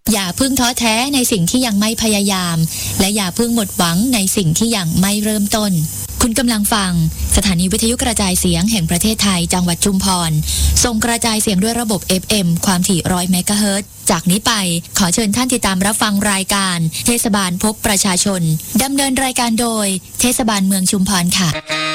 อย่าเพิ่งท้อแท้ในสิ่งที่ยังไม่พยายามและอย่าเพิ่งหมดหวังในสิ่งที่ยังไม่เริ่มต้นคุณกำลังฟังสถานีวิทยุกระจายเสียงแห่งประเทศไทยจังหวัดชุมพรส่งกระจายเสียงด้วยระบบ FM ความถี่100 เมกะเฮิรตซ์จากนี้ไปขอเชิญท่านติดตามรับฟังรายการเทศบาลพบประชาชนดำเนินรายการโดยเทศบาลเมืองชุมพรค่ะ